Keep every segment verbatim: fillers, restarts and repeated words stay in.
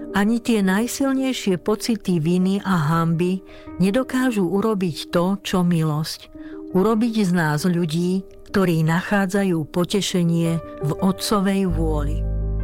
Ani tie najsilnejšie pocity viny a hanby nedokážu urobiť to, čo milosť. Urobiť z nás ľudí, ktorí nachádzajú potešenie v Otcovej vôli.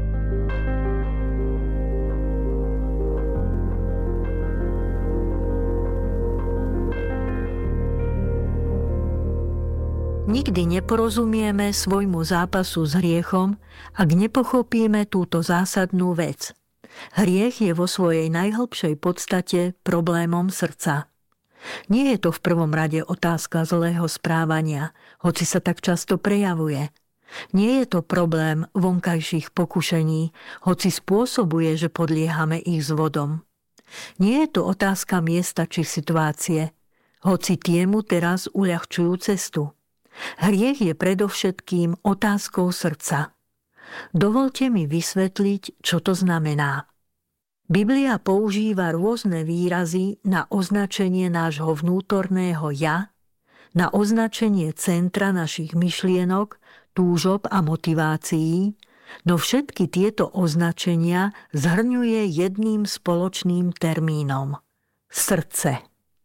Nikdy neporozumieme svojmu zápasu s hriechom, ak nepochopíme túto zásadnú vec. Hriech je vo svojej najhlbšej podstate problémom srdca. Nie je to v prvom rade otázka zlého správania, hoci sa tak často prejavuje. Nie je to problém vonkajších pokušení, hoci spôsobuje, že podliehame ich zvodom. Nie je to otázka miesta či situácie, hoci tie mu teraz uľahčujú cestu. Hriech je predovšetkým otázkou srdca. Dovolte mi vysvetliť, čo to znamená. Biblia používa rôzne výrazy na označenie nášho vnútorného ja, na označenie centra našich myšlienok, túžob a motivácií, no všetky tieto označenia zhrňuje jedným spoločným termínom – srdce.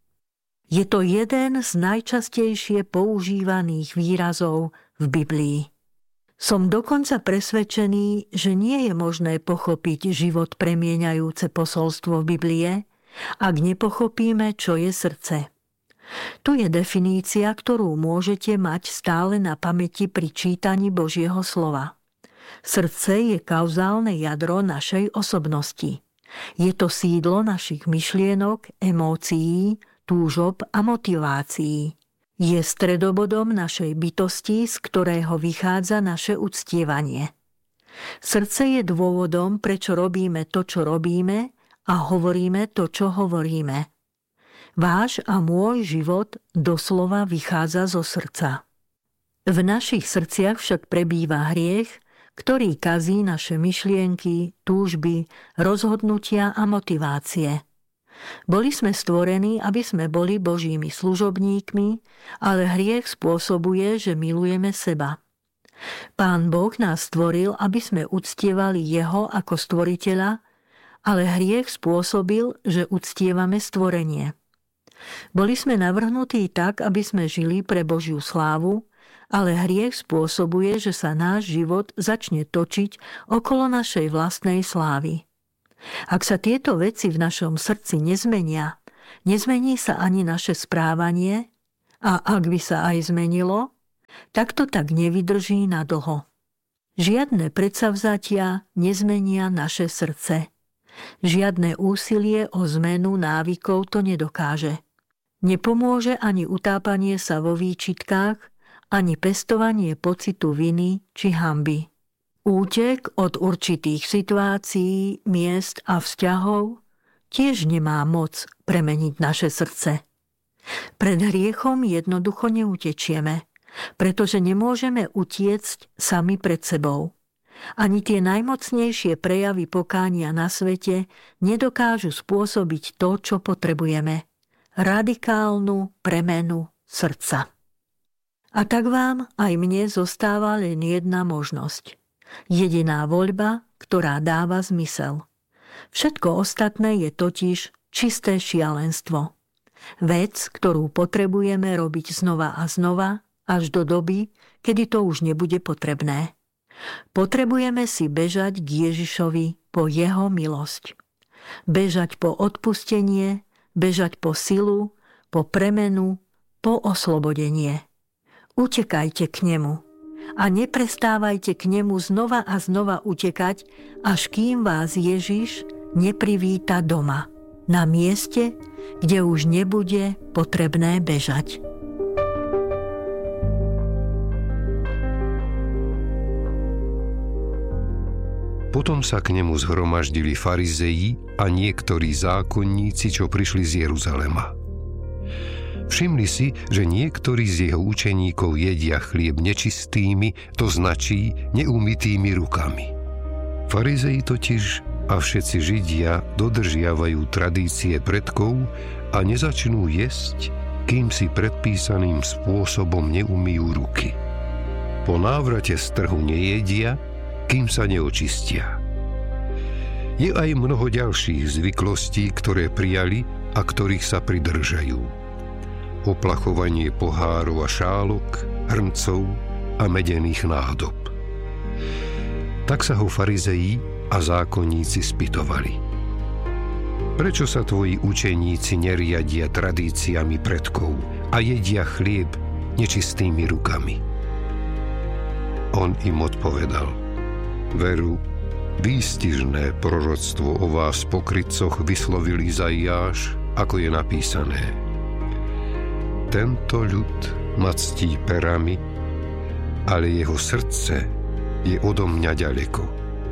Je to jeden z najčastejšie používaných výrazov v Biblii. Som dokonca presvedčený, že nie je možné pochopiť život premieňajúce posolstvo Biblie, ak nepochopíme, čo je srdce. Tu je definícia, ktorú môžete mať stále na pamäti pri čítaní Božieho slova. Srdce je kauzálne jadro našej osobnosti. Je to sídlo našich myšlienok, emócií, túžob a motivácií. Je stredobodom našej bytosti, z ktorého vychádza naše uctievanie. Srdce je dôvodom, prečo robíme to, čo robíme a hovoríme to, čo hovoríme. Váš a môj život doslova vychádza zo srdca. V našich srdciach však prebýva hriech, ktorý kazí naše myšlienky, túžby, rozhodnutia a motivácie. Boli sme stvorení, aby sme boli Božími služobníkmi, ale hriech spôsobuje, že milujeme seba. Pán Boh nás stvoril, aby sme uctievali Jeho ako stvoriteľa, ale hriech spôsobil, že uctievame stvorenie. Boli sme navrhnutí tak, aby sme žili pre Božiu slávu, ale hriech spôsobuje, že sa náš život začne točiť okolo našej vlastnej slávy. Ak sa tieto veci v našom srdci nezmenia, nezmení sa ani naše správanie a ak by sa aj zmenilo, tak to tak nevydrží na dlho. Žiadne predsavzatia nezmenia naše srdce. Žiadne úsilie o zmenu návykov to nedokáže. Nepomôže ani utápanie sa vo výčitkách, ani pestovanie pocitu viny či hanby. Útek od určitých situácií, miest a vzťahov tiež nemá moc premeniť naše srdce. Pred hriechom jednoducho neutečieme, pretože nemôžeme utiecť sami pred sebou. Ani tie najmocnejšie prejavy pokánia na svete nedokážu spôsobiť to, čo potrebujeme. Radikálnu premenu srdca. A tak vám aj mne zostáva len jedna možnosť. Jediná voľba, ktorá dáva zmysel. Všetko ostatné je totiž čisté šialenstvo. Vec, ktorú potrebujeme robiť znova a znova, až do doby, kedy to už nebude potrebné. Potrebujeme si bežať k Ježišovi po jeho milosť. Bežať po odpustenie, bežať po silu, po premenu, po oslobodenie. Utekajte k nemu. A neprestávajte k nemu znova a znova utekať, až kým vás Ježiš neprivíta doma, na mieste, kde už nebude potrebné bežať. Potom sa k nemu zhromaždili farizeji a niektorí zákonníci, čo prišli z Jeruzalema. Všimli si, že niektorí z jeho učeníkov jedia chlieb nečistými, to značí neumytými rukami. Farizei totiž a všetci Židia dodržiavajú tradície predkov a nezačnú jesť, kým si predpísaným spôsobom neumyjú ruky. Po návrate z trhu nejedia, kým sa neočistia. Je aj mnoho ďalších zvyklostí, ktoré prijali a ktorých sa pridržajú. Oplachovanie pohárov a šálok, hrncov a medených nádob. Tak sa ho farizeji a zákonníci spytovali. Prečo sa tvoji učeníci neriadia tradíciami predkov a jedia chlieb nečistými rukami? On im odpovedal: Veru, výstižné proroctvo o vás pokrytcoch vyslovil Izaiáš, ako je napísané. Tento ľud ma ctí perami, ale jeho srdce je odo mňa ďaleko.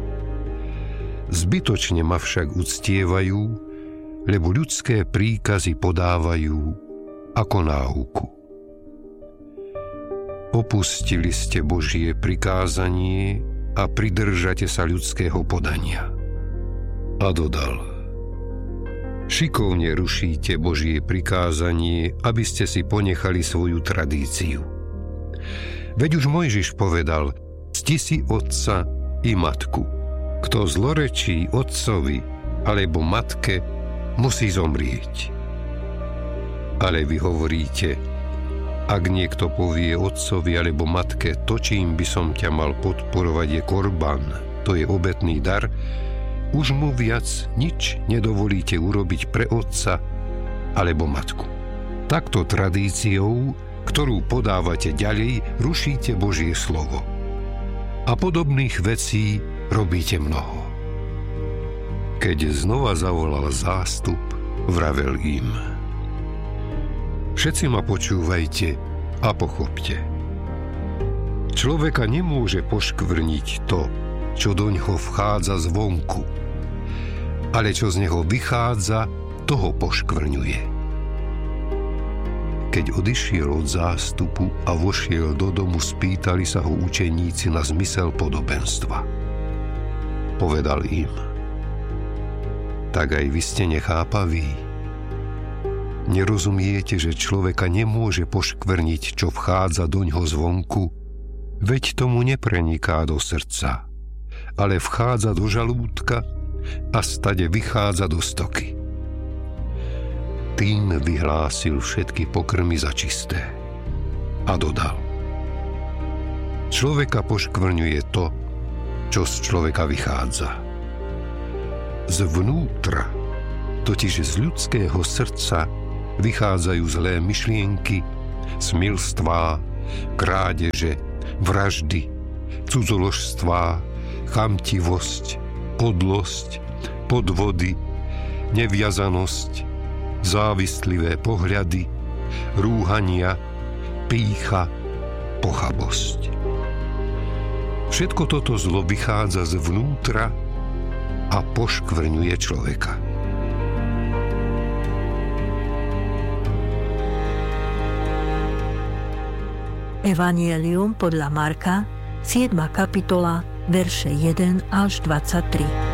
Zbytočne ma však uctievajú, lebo ľudské príkazy podávajú ako náuku. Opustili ste Božie prikázanie a pridržate sa ľudského podania. A dodal: Šikovne rušíte Božie prikázanie, aby ste si ponechali svoju tradíciu. Veď už Mojžiš povedal: Cti si otca i matku. Kto zlorečí otcovi alebo matke, musí zomrieť. Ale vy hovoríte: Ak niekto povie otcovi alebo matke, to, čím by som ťa mal podporovať, je korban, to je obetný dar, už mu viac nič nedovolíte urobiť pre otca alebo matku. Takto tradíciou, ktorú podávate ďalej, rušíte Božie slovo. A podobných vecí robíte mnoho. Keď znova zavolal zástup, vravel im: Všetci ma počúvajte a pochopte. Človeka nemôže poškvrniť to, čo doňho vchádza zvonku, ale čo z neho vychádza, toho poškvrňuje. Keď odišiel od zástupu a vošiel do domu, spýtali sa ho učeníci na zmysel podobenstva. Povedal im: Tak aj vy ste nechápaví. Nerozumiete, že človeka nemôže poškvrniť, čo vchádza doňho zvonku? Veď tomu nepreniká do srdca, ale vchádza do žalúdka a stade vychádza do stoky. Tým vyhlásil všetky pokrmy za čisté. A dodal: Človeka poškvrňuje to, čo z človeka vychádza. Zvnútra, totiž z ľudského srdca, vychádzajú zlé myšlienky, smilstvá, krádeže, vraždy, cudzoložstvá, chamtivosť, podlosť, podvody, neviazanosť, závislivé pohľady, rúhania, pýcha, pochabosť. Všetko toto zlo vychádza zvnútra a poškvrňuje človeka. Evangelium podľa Marka, siedma kapitola, verše jeden až dvadsaťtri.